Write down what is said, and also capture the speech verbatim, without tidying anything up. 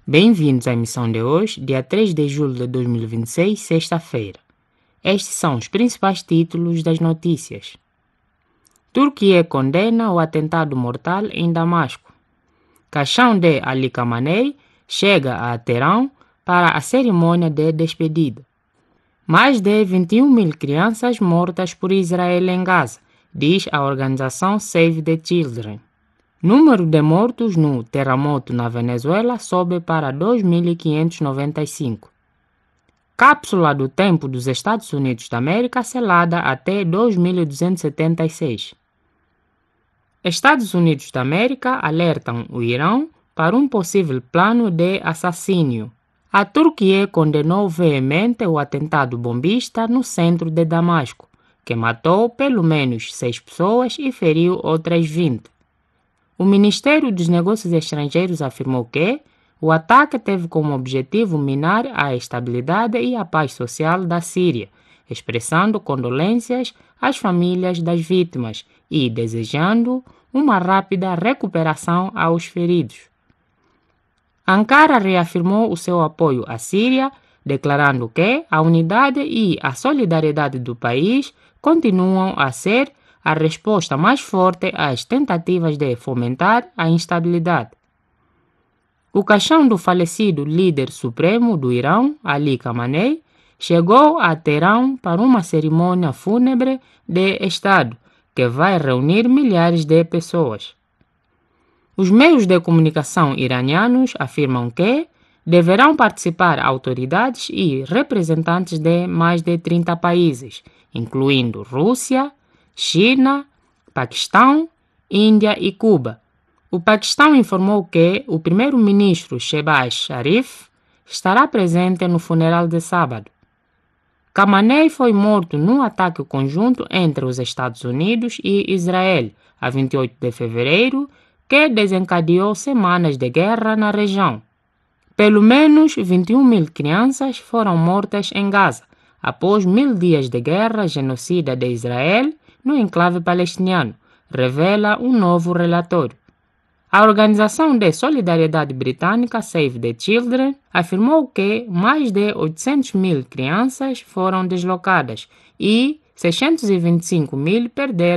Bem-vindos à emissão de hoje, dia três de julho de dois mil e vinte e seis, sexta-feira. Estes são os principais títulos das notícias. Turquia condena o atentado mortal em Damasco. Caixão de Ali Khamenei chega a Teherão para a cerimônia de despedida. Mais de vinte e um mil crianças mortas por Israel em Gaza, diz a organização Save the Children. Número de mortos no terremoto na Venezuela sobe para dois mil quinhentos e noventa e cinco. Cápsula do tempo dos Estados Unidos da América selada até dois mil duzentos e setenta e seis. Estados Unidos da América alertam o Irão para um possível plano de assassínio. A Turquia condenou veemente o atentado bombista no centro de Damasco, que matou pelo menos seis pessoas e feriu outras vinte. O Ministério dos Negócios Estrangeiros afirmou que o ataque teve como objetivo minar a estabilidade e a paz social da Síria, expressando condolências às famílias das vítimas e desejando uma rápida recuperação aos feridos. Ankara reafirmou o seu apoio à Síria, declarando que a unidade e a solidariedade do país continuam a ser a resposta mais forte às tentativas de fomentar a instabilidade. O caixão do falecido líder supremo do Irão, Ali Khamenei, chegou a Teherão para uma cerimônia fúnebre de Estado, que vai reunir milhares de pessoas. Os meios de comunicação iranianos afirmam que deverão participar autoridades e representantes de mais de trinta países, incluindo Rússia, China, Paquistão, Índia e Cuba. O Paquistão informou que o primeiro-ministro Shehbaz Sharif estará presente no funeral de sábado. Khamenei foi morto num ataque conjunto entre os Estados Unidos e Israel, a vinte e oito de fevereiro, que desencadeou semanas de guerra na região. Pelo menos vinte e um mil crianças foram mortas em Gaza, após mil dias de guerra genocida de Israel no enclave palestiniano, revela um novo relatório. A Organização de Solidariedade Britânica Save the Children afirmou que mais de oitocentos mil crianças foram deslocadas e seiscentos e vinte e cinco mil perderam